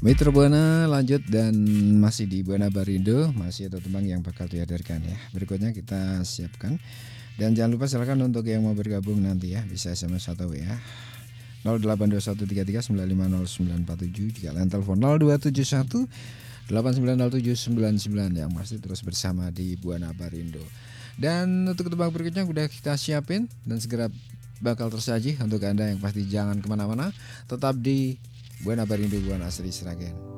Mitra Buana lanjut dan masih di Buana Barindo, masih ada tembang yang bakal dihadirkan ya. Berikutnya kita siapkan. Dan jangan lupa silakan untuk yang mau bergabung nanti ya, bisa SMS atau WA 082133950947, jika lain telepon 0271890799, yang masih terus bersama di Buana Barindo. Dan untuk tembang berikutnya udah kita siapin dan segera bakal tersaji untuk Anda, yang pasti jangan kemana-mana, tetap di Buana Barindo, Buana Asri Sragen.